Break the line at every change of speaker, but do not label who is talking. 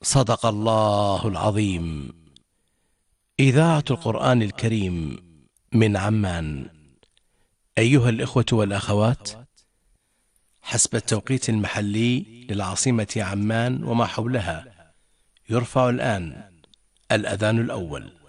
صدق الله العظيم. إذاعة القرآن الكريم من عمان. أيها الإخوة والأخوات، حسب التوقيت المحلي للعاصمة عمان وما حولها، يرفع الآن الأذان الأول.